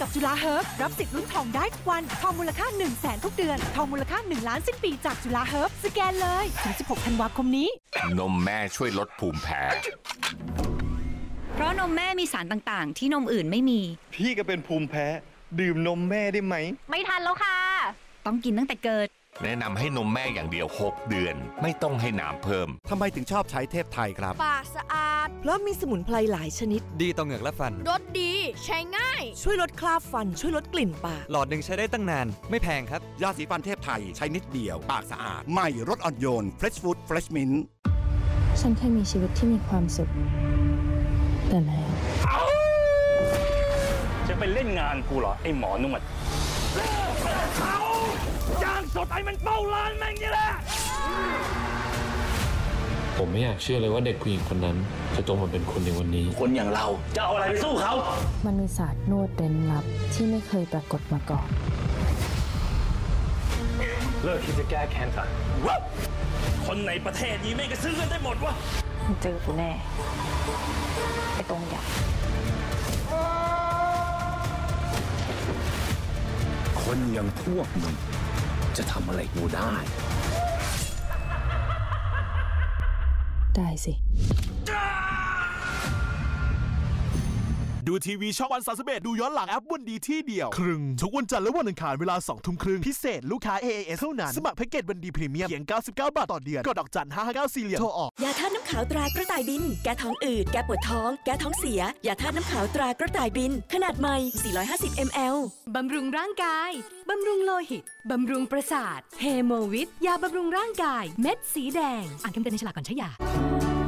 กับจุฬาเฮิร์บรับสิทธิ์ลุ้นทองได้ทุกวันทองมูลค่า 100,000 ทุกเดือนทองมูลค่า1 ล้านสิ้นปีจากจุฬาเฮิร์บสแกนเลยถึง 16 ธันวาคมนี้นมแม่ช่วยลดภูมิแพ้เพราะนมแม่มีสารต่างๆที่นมอื่นไม่มีพี่ก็เป็นภูมิแพ้ดื่มนมแม่ได้ไหมไม่ทันแล้วค่ะต้องกินตั้งแต่เกิดแนะนำให้นมแม่อย่างเดียว6 เดือนไม่ต้องให้น้ำเพิ่มทำไมถึงชอบใช้เทพไทยครับปากสะอาดเพราะมีสมุนไพรหลายชนิดดีต่อเหงือกและฟันรสดีใช้ง่ายช่วยลดคราบฟันช่วยลดกลิ่นปากหลอดหนึ่งใช้ได้ตั้งนานไม่แพงครับยาสีฟันเทพไทยใช้นิดเดียวปากสะอาดใหม่รสอ่อนโยน Fresh Food Fresh Mint ฉันเคยมีชีวิตที่มีความสุขแต่แล้วจะไปเล่นงานกูเหรอไอ้หมอนวดเขาจ้างสดไอ้มันเป้าร้านแม่งนี่แหละผมไม่อยากเชื่อเลยว่าเด็กผู้หญิงคนนั้นจะโตมาเป็นคนในวันนี้คนอย่างเราจะเอาอะไรไปสู้เขามันมีศาสตร์นวดเร้นลับที่ไม่เคยปรากฏมาก่อนเลิกคิดจะแก้แค้นซะคนในประเทศนี้ไม่กระซื้อกันได้หมดวะเจอกูแน่ไอ้ตรงใหญ่คนอย่างพวกมึงจะทำอะไรกูได้สิดูทีวีช่องวัน31ดูย้อนหลังแอปวันดีที่เดียวครึ่งทุกวันจันทร์และวันอังคารเวลา 20:30 นพิเศษลูกค้า AAS เท่านั้นสมัครแพ็กเกจวันดีพรีเมียมเพียง99 บาทต่อเดือนกดดอกจัน559 4 เหรียญโทรออกยาธาตุน้ำขาวตรากระต่ายบินแก้ท้องอืดแก้ปวดท้องแก้ท้องเสียยาธาตุน้ำขาวตรากระต่ายบินขนาดใหม่450 ml บำรุงร่างกายบำรุงโลหิตบำรุงประสาทเฮโมวิทยาบำรุงร่างกายเม็ดสีแดงอ่านคำเตือนในฉลากก่อนใช้ยา